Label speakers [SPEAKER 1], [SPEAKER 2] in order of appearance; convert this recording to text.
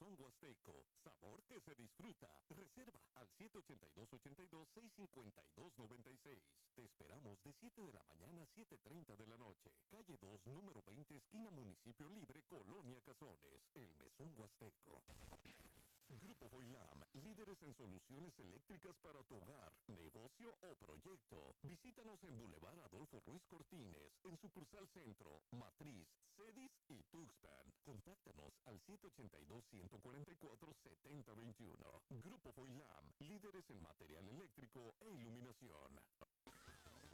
[SPEAKER 1] Mesón Huasteco. Sabor que se disfruta. Reserva al 782-82-652-96. Te esperamos de 7 de la mañana a 7:30 de la noche. Calle 2, número 20, esquina Municipio Libre, Colonia Cazones. El Mesón Huasteco. Grupo Foilam, líderes en soluciones eléctricas para tu hogar, negocio o proyecto. Visítanos en Boulevard Adolfo Ruiz Cortines, en sucursal Centro, Matriz, Cedis y Tuxpan. Contáctanos al 782-144-7021. Grupo Foilam.